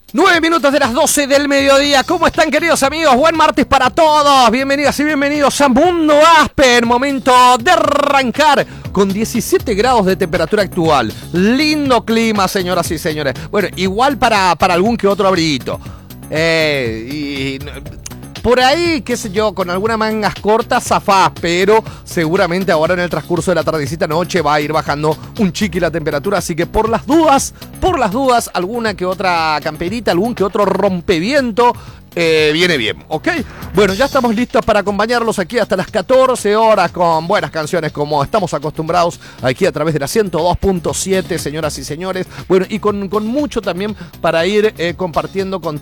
9 minutos de las 12 del mediodía. ¿Cómo están, queridos amigos? Buen martes para todos. Bienvenidas y bienvenidos a Mundo Aspen. Momento de arrancar con 17 grados de temperatura actual. Lindo clima, señoras y señores. Bueno, igual para algún que otro abriguito. Por ahí, qué sé yo, con algunas mangas cortas zafás, pero seguramente ahora en el transcurso de la tardecita noche va a ir bajando un chiqui la temperatura, así que por las dudas, alguna que otra camperita, algún que otro rompeviento, viene bien, ¿ok? Bueno, ya estamos listos para acompañarlos aquí hasta las 14 horas con buenas canciones como estamos acostumbrados aquí a través de la 102.7, señoras y señores. Bueno, y con mucho también para ir compartiendo con